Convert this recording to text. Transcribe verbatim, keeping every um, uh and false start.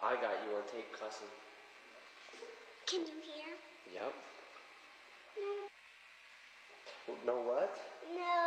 I got you on tape, cousin. Can you hear? Yep. No. No what? No.